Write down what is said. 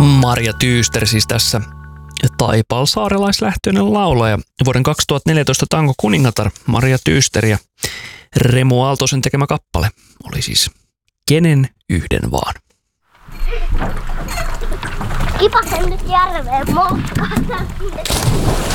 Marja Tyyster siis tässä taipalsaarelaislähtöinen laulaja. Vuoden 2014 tango kuningatar Marja Tyyster ja Remu Aaltosen tekemä kappale oli siis Kenen yhden vaan. Kipasen nyt järveen motkata.